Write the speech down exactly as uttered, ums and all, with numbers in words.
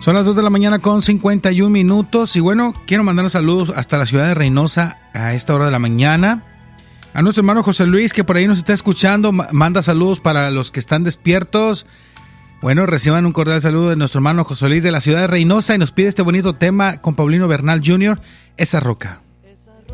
Son las dos de la mañana con cincuenta y un minutos. Y bueno, quiero mandar saludos hasta la ciudad de Reynosa a esta hora de la mañana. A nuestro hermano José Luis, que por ahí nos está escuchando, manda saludos para los que están despiertos. Bueno, reciban un cordial saludo de nuestro hermano José Luis de la ciudad de Reynosa y nos pide este bonito tema con Paulino Bernal junior, Esa Roca.